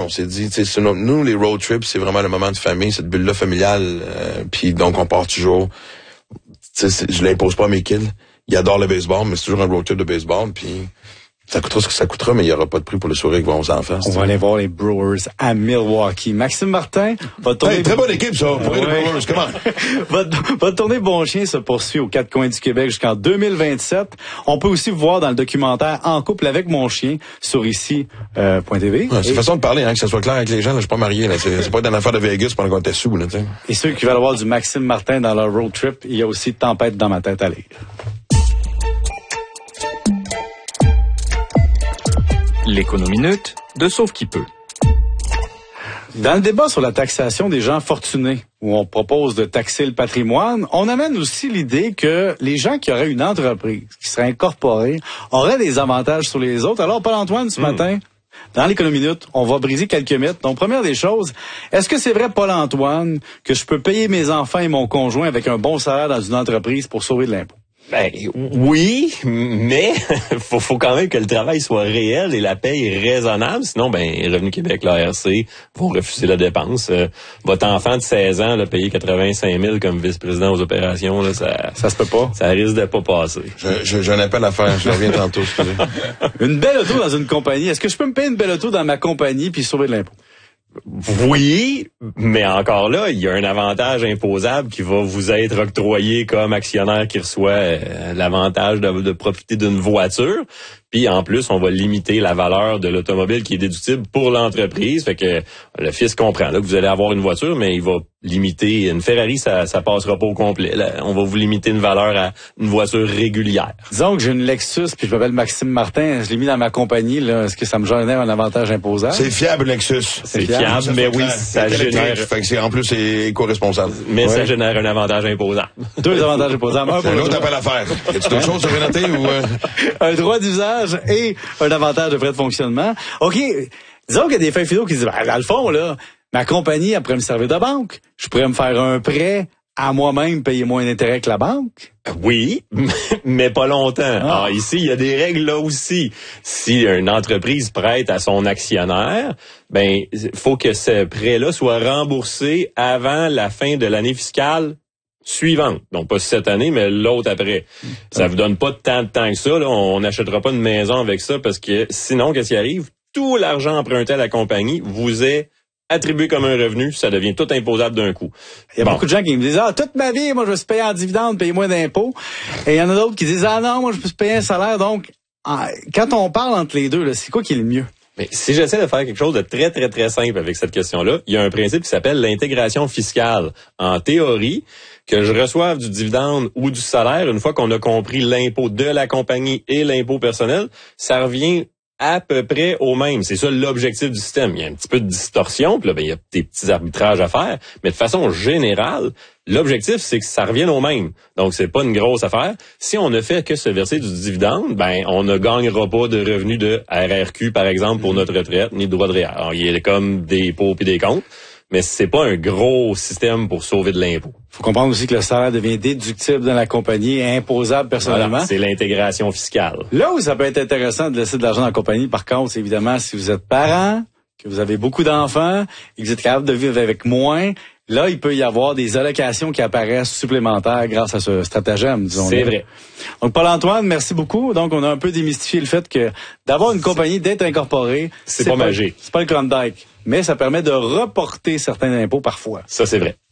s'est dit, tu sais, nous, les road trips, c'est vraiment le moment de famille, cette bulle-là familiale. Puis donc, on part toujours. Tu sais, je l'impose pas à mes kids. Ils adorent le baseball, mais c'est toujours un road trip de baseball. Puis ça coûtera ce que ça coûtera, mais il n'y aura pas de prix pour le sourire avec vos enfants. On va aller voir les Brewers à Milwaukee. Maxime Martin, votre tournée... très bonne équipe, ça, pour les Brewers, comment? Votre tournée Bon Chien se poursuit aux quatre coins du Québec jusqu'en 2027. On peut aussi vous voir dans le documentaire En couple avec mon chien sur ici.tv. Ouais, c'est une façon de parler, hein, que ça soit clair avec les gens. Là, je suis pas marié. Là. C'est pas une affaire de Vegas pendant qu'on était sous. Là, t'sais. Et ceux qui veulent avoir du Maxime Martin dans leur road trip, il y a aussi Tempête dans ma tête à lire. L'économinute de Sauve qui peut. Dans le débat sur la taxation des gens fortunés, où on propose de taxer le patrimoine, on amène aussi l'idée que les gens qui auraient une entreprise, qui seraient incorporés, auraient des avantages sur les autres. Alors, Paul-Antoine, ce matin, dans l'Économinute, on va briser quelques mythes. Donc, première des choses, est-ce que c'est vrai, Paul-Antoine, que je peux payer mes enfants et mon conjoint avec un bon salaire dans une entreprise pour sauver de l'impôt? Ben oui, mais faut quand même que le travail soit réel et la paye raisonnable. Sinon, Revenu Québec, l'ARC vont refuser la dépense. Votre enfant de 16 ans, là, payer 85 000 comme vice-président aux opérations, là, ça se peut pas. Ça risque de pas passer. J'ai un appel à faire. Je reviens tantôt. Excusez. Une belle auto dans une compagnie. Est-ce que je peux me payer une belle auto dans ma compagnie puis sauver de l'impôt? Oui, mais encore là, il y a un avantage imposable qui va vous être octroyé comme actionnaire qui reçoit l'avantage de profiter d'une voiture. Puis en plus, on va limiter la valeur de l'automobile qui est déductible pour l'entreprise. Fait que le fisc comprend là que vous allez avoir une voiture, mais il va limiter une Ferrari, ça passera pas au complet. Là, on va vous limiter une valeur à une voiture régulière. Disons que j'ai une Lexus puis je m'appelle Maxime Martin, je l'ai mis dans ma compagnie là, est-ce que ça me génère un avantage imposable? C'est fiable Lexus. C'est fiable, mais oui, ça génère. Fait que en plus c'est éco-responsable. Mais ça génère un avantage imposable. Deux avantages imposables. Un autre appel à faire. Y a-tu d'autres choses à noter ou un droit d'usage et un avantage de frais de fonctionnement. OK, disons qu'il y a des fins finaux qui disent, dans le fond, là, ma compagnie, elle pourrait me servir de banque. Je pourrais me faire un prêt à moi-même, payer moins d'intérêt que la banque. Oui, mais pas longtemps. Alors ici, il y a des règles là aussi. Si une entreprise prête à son actionnaire, faut que ce prêt-là soit remboursé avant la fin de l'année fiscale suivante. Donc, pas cette année, mais l'autre après. Ça vous donne pas tant de temps que ça. Là. On n'achètera pas une maison avec ça parce que sinon, qu'est-ce qui arrive? Tout l'argent emprunté à la compagnie vous est attribué comme un revenu. Ça devient tout imposable d'un coup. Il y a beaucoup de gens qui me disent, toute ma vie, moi, je me suis payé en dividende, payer moins d'impôts. Et il y en a d'autres qui disent, non, moi, je me suis payé un salaire. Donc, quand on parle entre les deux, là, c'est quoi qui est le mieux? Mais si j'essaie de faire quelque chose de très, très, très simple avec cette question-là, il y a un principe qui s'appelle l'intégration fiscale. En théorie, que je reçoive du dividende ou du salaire, une fois qu'on a compris l'impôt de la compagnie et l'impôt personnel, ça revient à peu près au même. C'est ça l'objectif du système. Il y a un petit peu de distorsion, puis là, il y a des petits arbitrages à faire, mais de façon générale, l'objectif, c'est que ça revienne au même. Donc, c'est pas une grosse affaire. Si on ne fait que se verser du dividende, on ne gagnera pas de revenus de RRQ, par exemple, pour notre retraite, ni de droit de REER. Alors, il y a comme des pots et des comptes, mais c'est pas un gros système pour sauver de l'impôt. Faut comprendre aussi que le salaire devient déductible dans la compagnie et imposable personnellement. Voilà, c'est l'intégration fiscale. Là où ça peut être intéressant de laisser de l'argent dans la compagnie, par contre, c'est évidemment si vous êtes parent, que vous avez beaucoup d'enfants et que vous êtes capable de vivre avec moins, là, il peut y avoir des allocations qui apparaissent supplémentaires grâce à ce stratagème, disons. C'est vrai. Donc, Paul-Antoine, merci beaucoup. Donc, on a un peu démystifié le fait que d'avoir une compagnie, d'être incorporé, c'est pas magique. C'est pas le Klondike, mais ça permet de reporter certains impôts parfois. Ça, c'est vrai.